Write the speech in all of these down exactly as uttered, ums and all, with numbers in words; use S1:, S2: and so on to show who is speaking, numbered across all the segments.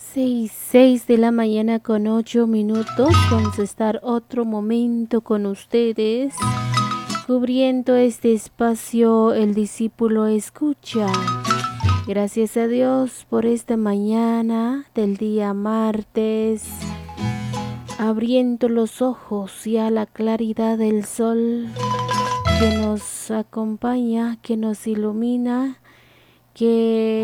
S1: Seis, seis de la mañana con ocho minutos. Vamos a estar otro momento con ustedes, cubriendo este espacio. El discípulo escucha. Gracias a Dios por esta mañana del día martes, abriendo los ojos y a la claridad del sol que nos acompaña, que nos ilumina, que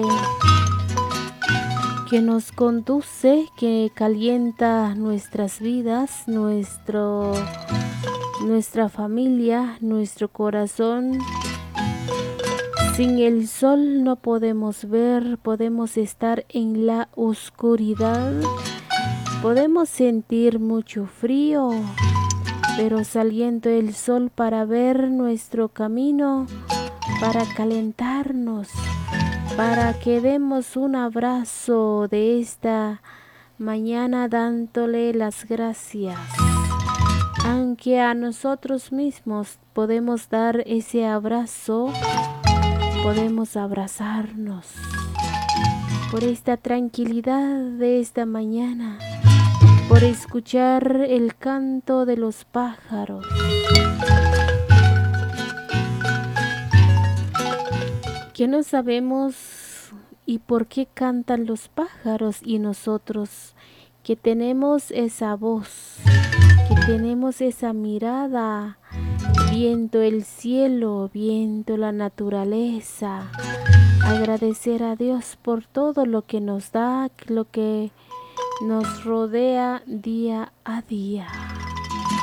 S1: que nos conduce, que calienta nuestras vidas, nuestro, nuestra familia, nuestro corazón. Sin el sol no podemos ver, podemos estar en la oscuridad, podemos sentir mucho frío, pero saliendo el sol para ver nuestro camino, para calentarnos, para que demos un abrazo de esta mañana dándole las gracias. Aunque a nosotros mismos podemos dar ese abrazo, podemos abrazarnos por esta tranquilidad de esta mañana, por escuchar el canto de los pájaros. Que no sabemos y por qué cantan los pájaros, y nosotros que tenemos esa voz, que tenemos esa mirada, viendo el cielo, viendo la naturaleza, agradecer a Dios por todo lo que nos da, lo que nos rodea día a día.